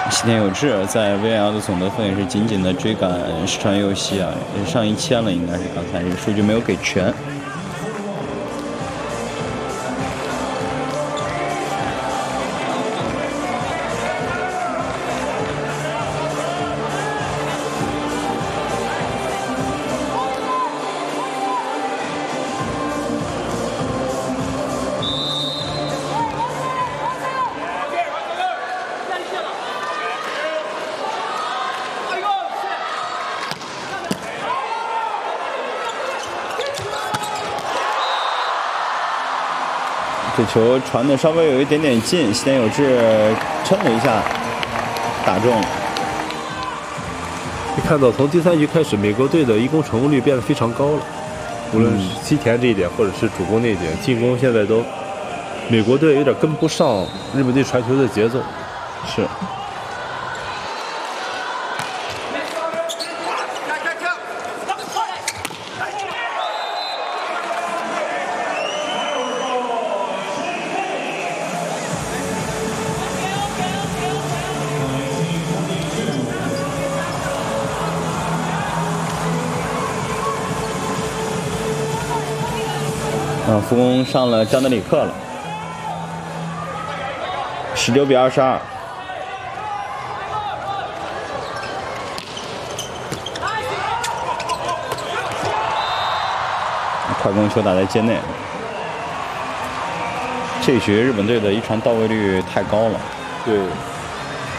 西田有志在 VAR 的总得分也是紧紧的追赶石川佑希啊，也上1000了，应该是刚才这个数据没有给全。这球传的稍微有一点点近，西田有志撑了一下，打中了。 你看到从第3局开始，美国队的1攻成功率变得非常高了，无论是西田这一点，或者是主攻那一点，进攻现在都美国队有点跟不上日本队传球的节奏。 是。副攻上了张德里克了，19比22。快攻球打在界内，这局日本队的一传到位率太高了。 对。